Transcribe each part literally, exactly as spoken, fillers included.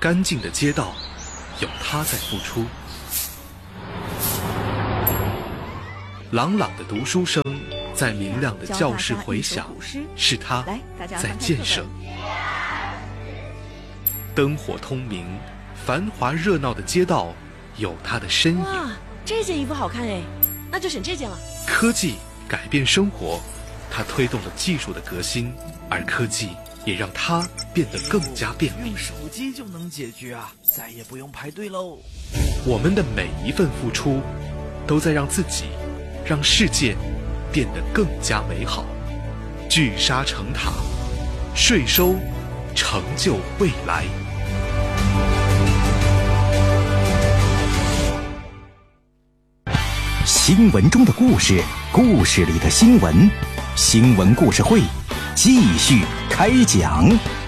干净的街道，有他在付出。朗朗的读书声在明亮的教室回响，是他在建设。灯火通明，繁华热闹的街道有他的身影。 哇，这件衣服好看哎，那就选这件了。 科技改变生活，它推动了技术的革新，而科技也让它变得更加便利。 用手机就能解决啊，再也不用排队喽。 我们的每一份付出，都在让自己、让世界变得更加美好。聚沙成塔，税收成就未来。 新闻中的故事，故事里的新闻，新闻故事会继续开讲。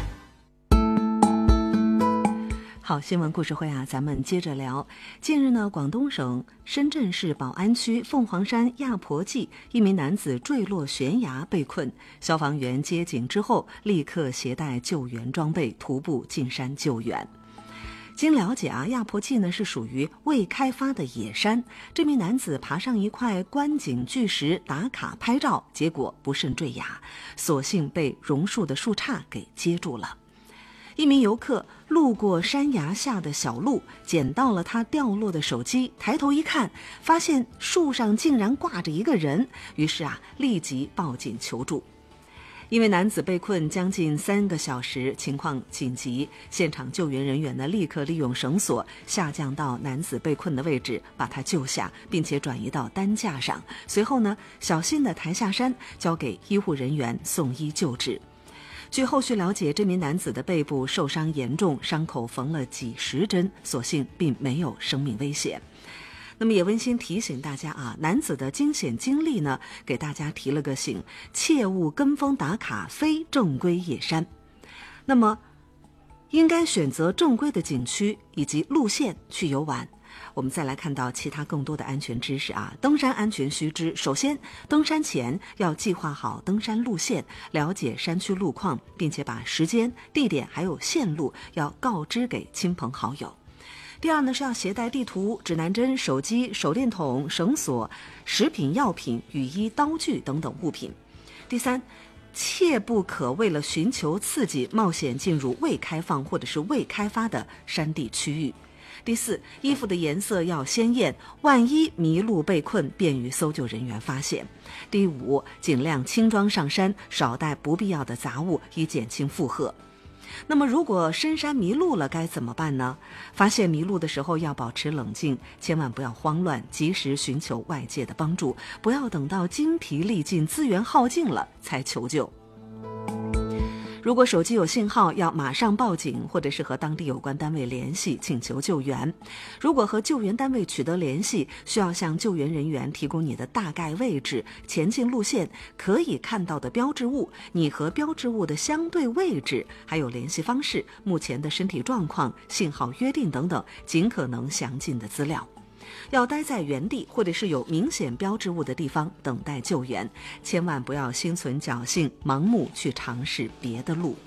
好，新闻故事会啊，咱们接着聊。近日呢，广东省深圳市宝安区凤凰山亚婆髻，一名男子坠落悬崖被困，消防员接警之后，立刻携带救援装备徒步进山救援。经了解啊，亚婆髻呢是属于未开发的野山。这名男子爬上一块观景巨石打卡拍照，结果不慎坠崖，所幸被榕树的树杈给接住了。一名游客路过山崖下的小路，捡到了他掉落的手机，抬头一看，发现树上竟然挂着一个人，于是啊，立即报警求助。因为男子被困将近三个小时，情况紧急，现场救援人员呢立刻利用绳索下降到男子被困的位置，把他救下，并且转移到担架上。随后呢，小心地抬下山，交给医护人员送医救治。据后续了解，这名男子的背部受伤严重，伤口缝了几十针，所幸并没有生命危险。那么也温馨提醒大家啊，男子的惊险经历呢，给大家提了个醒，切勿跟风打卡非正规野山。那么应该选择正规的景区以及路线去游玩。我们再来看到其他更多的安全知识啊，登山安全须知：首先，登山前要计划好登山路线，了解山区路况，并且把时间、地点还有线路要告知给亲朋好友。第二呢，是要携带地图、指南针、手机、手电筒、绳索、食品药品、雨衣、刀具等等物品。第三，切不可为了寻求刺激冒险进入未开放或者是未开发的山地区域。第四，衣服的颜色要鲜艳，万一迷路被困，便于搜救人员发现。第五，尽量轻装上山，少带不必要的杂物，以减轻负荷。那么如果深山迷路了该怎么办呢？发现迷路的时候要保持冷静，千万不要慌乱，及时寻求外界的帮助，不要等到精疲力尽、资源耗尽了才求救。如果手机有信号，要马上报警，或者是和当地有关单位联系，请求救援。如果和救援单位取得联系，需要向救援人员提供你的大概位置、前进路线、可以看到的标志物、你和标志物的相对位置，还有联系方式、目前的身体状况、信号约定等等，尽可能详尽的资料。要待在原地或者是有明显标志物的地方等待救援，千万不要心存侥幸，盲目去尝试别的路。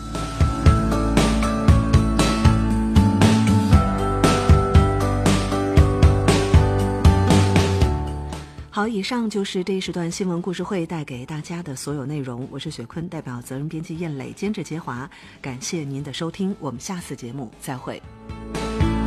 好，以上就是这一时段新闻故事会带给大家的所有内容。我是雪坤，代表责任编辑燕磊，监制杰华，感谢您的收听，我们下次节目再会。